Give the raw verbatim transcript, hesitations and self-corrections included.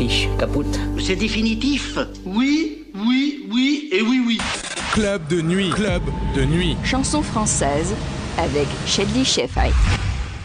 fertig, kaputt. C'est définitif. Oui, oui, oui et oui, oui. Club de nuit, club de nuit. Chanson française avec Chedly Chefai.